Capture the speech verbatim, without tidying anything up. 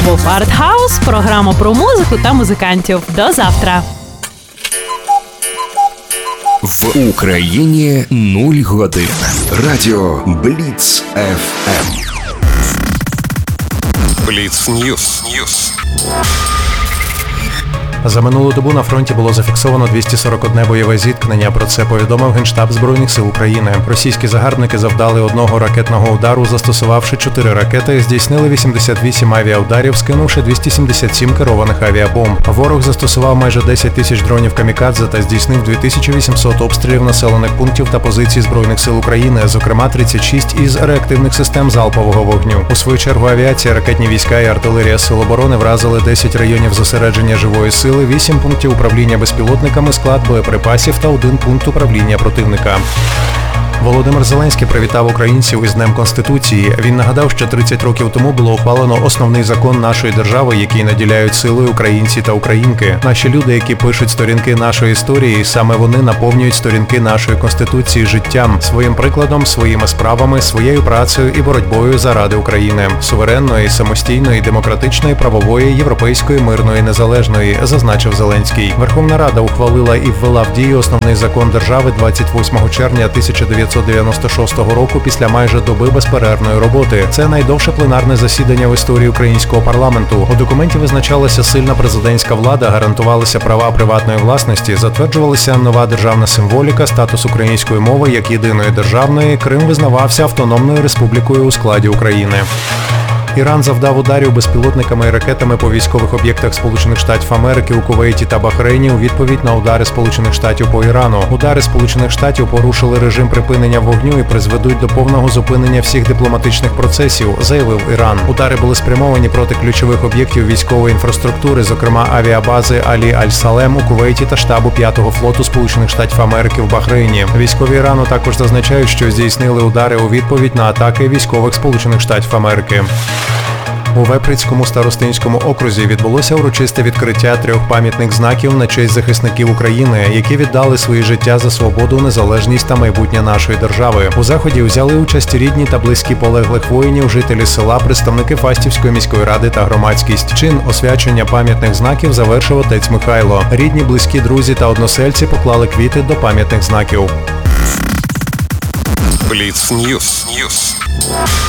Був Артхаус, програма про музику та музикантів. До завтра. В Україні нуль годин. Радіо Бліц еф ем. Бліц Ньюс. Ньюс. За минулу добу на фронті було зафіксовано двісті сорок одне бойове зіткнення. Про це повідомив Генштаб Збройних сил України. Російські загарбники завдали одного ракетного удару, застосувавши чотири ракети, здійснили вісімдесят вісім авіаударів, скинувши двісті сімдесят сім керованих авіабомб. Ворог застосував майже десять тисяч дронів камікадзе та здійснив дві тисячі вісімсот обстрілів населених пунктів та позицій Збройних сил України, зокрема тридцять шість із реактивних систем залпового вогню. У свою чергу авіація, ракетні війська і артилерія Сил оборони вразили десять районів зосередження живої сили, вісім пунктів управління безпілотниками, склад боєприпасів та один пункт управління противника. Володимир Зеленський привітав українців із Днем Конституції. Він нагадав, що тридцять років тому було ухвалено основний закон нашої держави, який наділяють силою українці та українки. Наші люди, які пишуть сторінки нашої історії, саме вони наповнюють сторінки нашої Конституції життям, своїм прикладом, своїми справами, своєю працею і боротьбою заради України. Суверенної, самостійної, демократичної, правової, європейської, мирної, незалежної, зазначив Зеленський. Верховна Рада ухвалила і ввела в дію основний закон держави двадцять восьмого червня тисяча дев'ятсот дев'яносто шостого року після майже доби безперервної роботи. Це найдовше пленарне засідання в історії українського парламенту. У документі визначалася сильна президентська влада, гарантувалися права приватної власності, затверджувалася нова державна символіка, статус української мови як єдиної державної, Крим визнавався автономною республікою у складі України. Іран завдав ударів безпілотниками і ракетами по військових об'єктах Сполучених Штатів Америки у Кувейті та Бахрейні у відповідь на удари Сполучених Штатів по Ірану. Удари Сполучених Штатів порушили режим припинення вогню і призведуть до повного зупинення всіх дипломатичних процесів, заявив Іран. Удари були спрямовані проти ключових об'єктів військової інфраструктури, зокрема авіабази Алі Аль-Салем у Кувейті та штабу п'ятого флоту Сполучених Штатів Америки в Бахрейні. Військові Ірану також зазначають, що здійснили удари у відповідь на атаки військових Сполучених Штатів Америки. У Веприцькому старостинському окрузі відбулося урочисте відкриття трьох пам'ятних знаків на честь захисників України, які віддали свої життя за свободу, незалежність та майбутнє нашої держави. У заході взяли участь рідні та близькі полеглих воїнів, жителі села, представники Фастівської міської ради та громадськість. Чин освячення пам'ятних знаків завершив отець Михайло. Рідні, близькі, друзі та односельці поклали квіти до пам'ятних знаків. Бліц Ньюс. Ньюс.